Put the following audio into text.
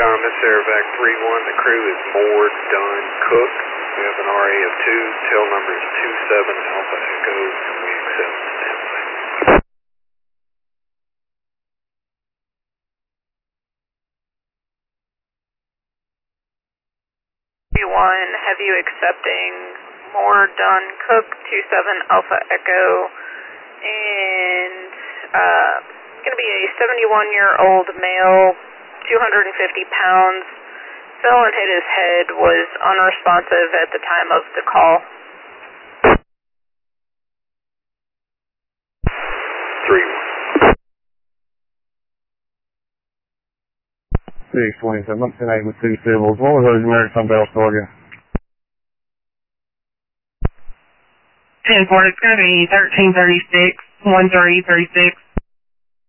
this is Airvac 3-1. The crew is Moore, Dunn, Cook. We have an RA of 2. Tail number is 27 Alpha Echo, and we accept standby. 3-1, have you accepting Moore, Dunn, Cook, 27 Alpha Echo, and it's going to be a 71-year-old male, 250 pounds, fell and hit his head, was unresponsive at the time of the call. 3-1. 627, I'm 10-8 with 2 civils. What was those numerics on Bell Storia? 10-4, it's going to be 1336, 1336.